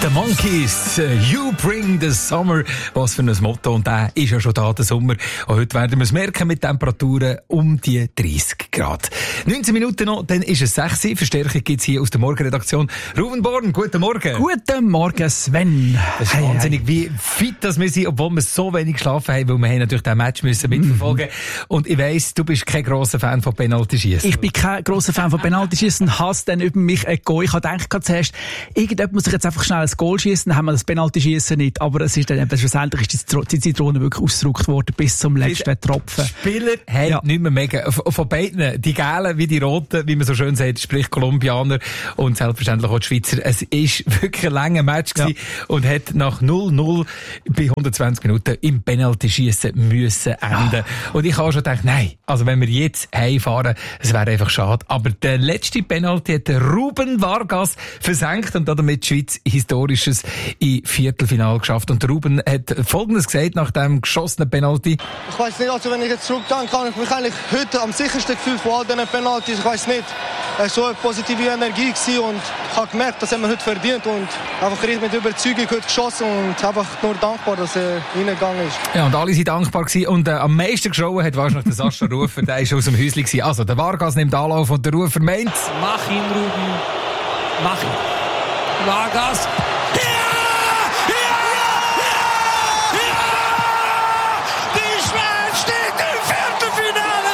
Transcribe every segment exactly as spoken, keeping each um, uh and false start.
The Monkeys, You Bring the Summer. Was für ein Motto. Und der ist ja schon da, der Sommer. Und heute werden wir es merken mit Temperaturen um die dreißig Grad. neunzehn Minuten noch, dann ist es sechs Uhr. Verstärkung gibt es hier aus der Morgenredaktion. Ruven Born, guten Morgen. Guten Morgen, Sven. Das ist hey, wahnsinnig, hey. wie fit dass wir sind, obwohl wir so wenig geschlafen haben, weil wir haben natürlich den Match müssen mitverfolgen. Mm-hmm. Und ich weiss, du bist kein grosser Fan von Penalty-Schiessen. Ich bin kein grosser Fan von Penalty-Schiessen, hasse dann über mich ein Goal. Ich habe gedacht zuerst, irgendjemand muss sich jetzt einfach schnell ein Goal schießen, dann haben wir das Penalty-Schiessen nicht. Aber es ist dann eben, schlussendlich ist die Zitrone wirklich ausgedruckt worden bis zum letzten Tropfen. Spieler haben ja. nicht mehr mega. Von beiden, die Gelben wie die Roten, wie man so schön sagt, sprich Kolumbianer und selbstverständlich auch die Schweizer. Es ist wirklich ein langer Match gewesen ja. und hat nach null null bei hundertzwanzig Minuten im Penalty-Schiessen müssen enden. Ah. Und ich habe schon gedacht, nein, also wenn wir jetzt heimfahren, es wäre einfach schade. Aber der letzte Penalty hat der Ruben Vargas versenkt und damit die Schweiz Historisches im Viertelfinale geschafft. Und der Ruben hat Folgendes gesagt nach dem geschossenen Penalty. Ich weiss nicht, also wenn ich jetzt zurückdenke, kann ich mich eigentlich heute am sichersten gefühlt von all diesen Penaltys. Ich weiss nicht, es war so eine positive Energie gewesen und ich habe gemerkt, das haben wir heute verdient und einfach richtig mit Überzeugung heute geschossen und einfach nur dankbar, dass er reingegangen ist. Ja, und alle sind dankbar gewesen und äh, am meisten geschaut hat wahrscheinlich der Sascha Rufer, der ist aus dem Häuschen gewesen. Also der Vargas nimmt Anlauf und der Rufer meint. Mach ihn, Ruben. Mach ihn. Vargas. Ja! Ja! Ja! Ja! Die Schweiz steht im Viertelfinale.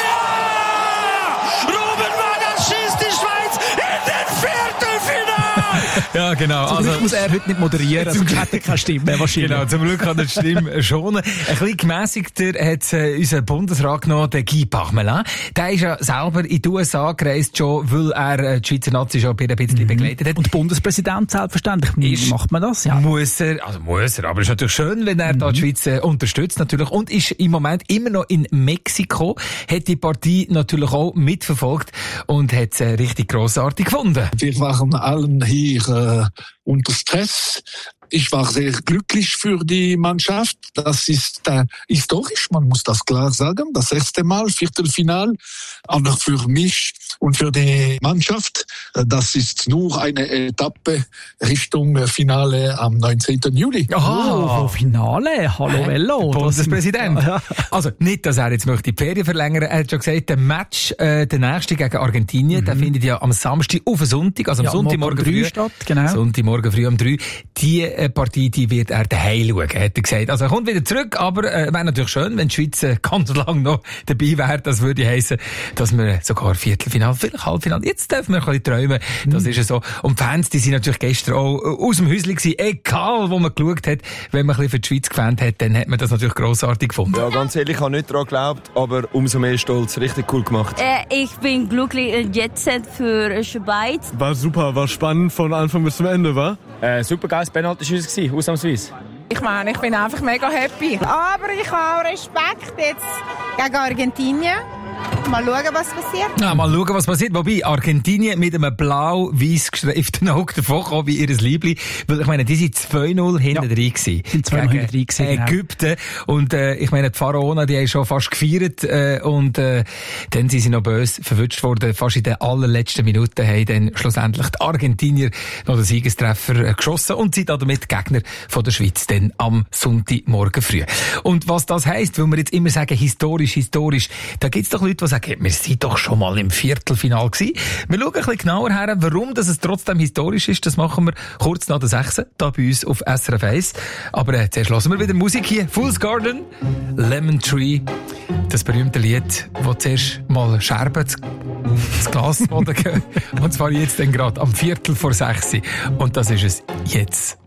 Ja! Ruben Vargas schießt die Schweiz in den Viertelfinale. Ja, genau. Zum also, Glück muss er heute nicht moderieren, sonst hat er keine Stimme wahrscheinlich. Genau, zum Glück kann er die Stimme schonen. Ein bisschen gemässigter hat äh, unser Bundesrat genommen, der Guy Parmelin. Der ist ja selber in die U S A gereist, schon, weil er äh, die Schweizer Nazi schon ein bisschen mhm. begleitet hat. Und Bundespräsident selbstverständlich. Ist, macht man das? Ja. Muss er, also muss er, aber es ist natürlich schön, wenn er mhm. da die Schweiz äh, unterstützt natürlich und ist im Moment immer noch in Mexiko, hat die Partie natürlich auch mitverfolgt und hat es äh, richtig grossartig gefunden. Wir waren allen hier äh, unter Stress. Ich war sehr glücklich für die Mannschaft. Das ist äh, historisch, man muss das klar sagen. Das erste Mal, Viertelfinal, auch für mich und für die Mannschaft. Das ist nur eine Etappe Richtung Finale am neunzehnten Juli. Oh, oh Finale, hallo Vello. Bundespräsident. Ja. Also nicht, dass er jetzt möchte die Ferien verlängern. Er hat schon gesagt, der Match, äh, der nächste gegen Argentinien, mhm. der findet ja am Samstag auf den Sonntag, also am ja, Sonntagmorgen früh statt. Genau. Sonntagmorgen früh um drei. Die äh, Partie, die wird er daheim schauen, hat er gesagt. Also er kommt wieder zurück, aber äh, wäre natürlich schön, wenn die Schweiz äh, ganz lang noch dabei wäre. Das würde heissen, dass wir sogar Viertelfinale, vielleicht Halbfinale, jetzt dürfen wir ein bisschen träumen. Das mhm. ist ja so. Und die Fans, die sind natürlich gestern auch aus dem Häuschen gewesen, egal wo man geschaut hat. Wenn man ein bisschen für die Schweiz gefans hat, dann hat man das natürlich grossartig gefunden. Ja, ganz ehrlich, ich habe nicht daran geglaubt, aber umso mehr stolz. Richtig cool gemacht. Äh, ich bin glücklich in Jetset für Schweiz. War super, war spannend von Anfang bis zum Ende, war? Äh, super geiles Penalty-Schiessen gewesen, ausnahmsweise. Ich meine, ich bin einfach mega happy. Aber ich habe auch Respekt jetzt gegen Argentinien. Mal schauen, was passiert. Ja, mal schauen, was passiert. Wobei, Argentinien mit einem blau-weiß gestreiften Auge davon kam wie ihr Liebling. Weil, ich meine, die sind zwei null hinten ja. drin gewesen. sind zwei null hinten drin gewesen. Ägypten. Und, äh, ich meine, die Pharaonen, die haben schon fast gefeiert, äh, und, äh, dann sind sie noch böse verwünscht worden. Fast in den allerletzten Minuten haben dann schlussendlich die Argentinier noch den Siegestreffer äh, geschossen und sind damit Gegner von der Schweiz dann am Sonntagmorgen früh. Und was das heisst, weil wir jetzt immer sagen, historisch, historisch, da gibt's doch Leute, die sagen, wir sind doch schon mal im Viertelfinale gewesen. Wir schauen ein bisschen genauer her, warum das es trotzdem historisch ist. Das machen wir kurz nach der sechs, da bei uns auf S R F eins. Aber äh, zuerst hören wir wieder Musik hier. Fool's Garden, Lemon Tree. Das berühmte Lied, das zuerst mal Scherben ins Glas gehen. Und zwar jetzt dann gerade am Viertel vor sechs. Und das ist es jetzt.